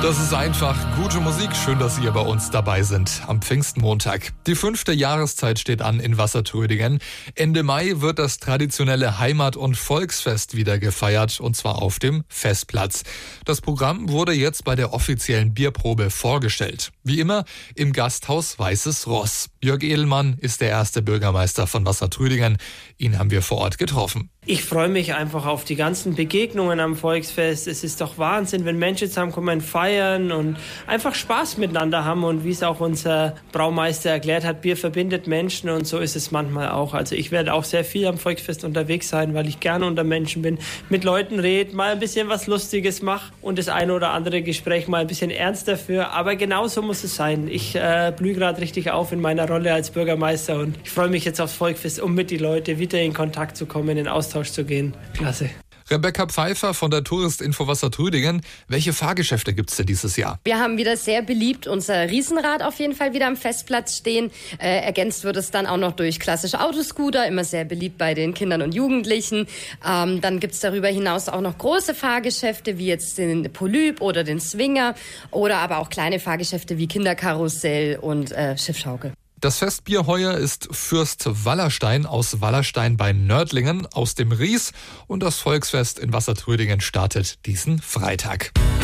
Das ist einfach gute Musik. Schön, dass Sie bei uns dabei sind am Pfingstmontag. Die 5. Jahreszeit steht an in Wassertrödingen. Ende Mai wird das traditionelle Heimat- und Volksfest wieder gefeiert, und zwar auf dem Festplatz. Das Programm wurde jetzt bei der offiziellen Bierprobe vorgestellt. Wie immer im Gasthaus Weißes Ross. Jörg Edelmann ist der erste Bürgermeister von Wassertrödingen. Ihn haben wir vor Ort getroffen. Ich freue mich einfach auf die ganzen Begegnungen am Volksfest. Es ist doch Wahnsinn, wenn Menschen zusammenkommen, feiern und einfach Spaß miteinander haben. Und wie es auch unser Braumeister erklärt hat, Bier verbindet Menschen, und so ist es manchmal auch. Also ich werde auch sehr viel am Volksfest unterwegs sein, weil ich gerne unter Menschen bin, mit Leuten rede, mal ein bisschen was Lustiges mache und das eine oder andere Gespräch mal ein bisschen ernster führe. Aber genau so muss es sein. Ich blühe gerade richtig auf in meiner Rolle als Bürgermeister und ich freue mich jetzt aufs Volksfest, um mit den Leuten wieder in Kontakt zu kommen, in Austausch zu gehen. Klasse. Rebecca Pfeiffer von der Touristinfo Wassertrödingen. Welche Fahrgeschäfte gibt es denn dieses Jahr? Wir haben wieder sehr beliebt unser Riesenrad auf jeden Fall wieder am Festplatz stehen. Ergänzt wird es dann auch noch durch klassische Autoscooter, immer sehr beliebt bei den Kindern und Jugendlichen. Dann gibt es darüber hinaus auch noch große Fahrgeschäfte, wie jetzt den Polyp oder den Swinger, oder aber auch kleine Fahrgeschäfte wie Kinderkarussell und Schiffschaukel. Das Festbier heuer ist Fürst Wallerstein aus Wallerstein bei Nördlingen aus dem Ries, und das Volksfest in Wassertrödingen startet diesen Freitag.